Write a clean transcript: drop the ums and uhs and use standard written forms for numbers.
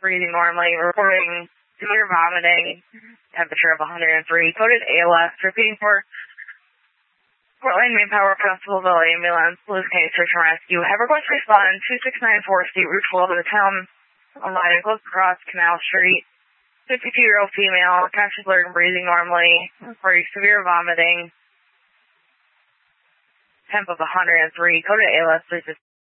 breathing normally, reporting severe vomiting, temperature of 103, coded ALS, repeating for Portland Main Power Constableville Ambulance, Blues Case, Search and Rescue. Have request respond 2694 State Route 12 of the town, line close across Canal Street. 52-year-old female, conscious, alert, and breathing normally, reporting severe vomiting, temp of 103, coded ALS, please